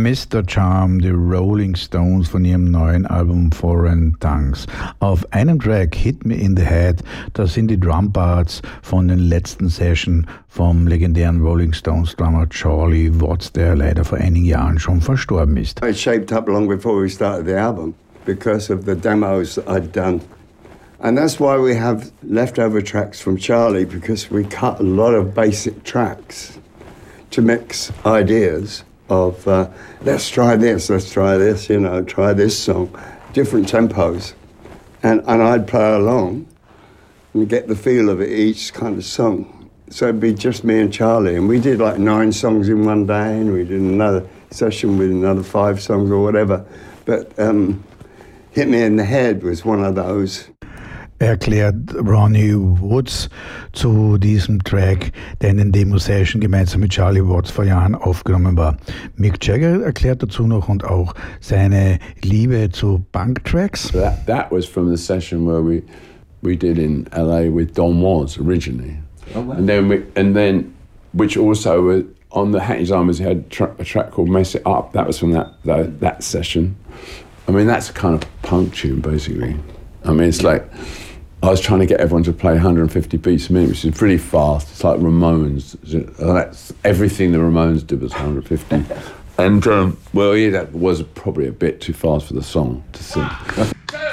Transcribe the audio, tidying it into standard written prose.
Mr. Charm, die Rolling Stones von ihrem neuen Album Foreign Tongues. Auf einem Track, Hit Me in the Head, da sind die Drumparts von den letzten Session vom legendären Rolling Stones Drummer Charlie Watts, der leider vor einigen Jahren schon verstorben ist. It shaped up long before we started the album because of the demos that I'd done. And that's why we have leftover tracks from Charlie, because we cut a lot of basic tracks to mix ideas of let's try this, you know, try this song, different tempos. And I'd play along and get the feel of it, each kind of song. So it'd be just me and Charlie. And we did like 9 songs in one day, and we did another session with another 5 songs or whatever. But Hit Me in the Head was one of those. Erklärt Ronnie Woods zu diesem Track, der in den Demo-Session gemeinsam mit Charlie Watts vor Jahren aufgenommen war. Mick Jagger erklärt dazu noch und auch seine Liebe zu Punk-Tracks. That was from the session where we did in LA with Don Was originally. Oh, wow. And then which also on the Hattie's Armors had a track called Mess It Up. That was from that session. I mean, that's a kind of punk tune basically. I mean, it's like I was trying to get everyone to play 150 beats a minute, which is really fast. It's like Ramones. That's everything the Ramones did was 150. And, that was probably a bit too fast for the song to sing.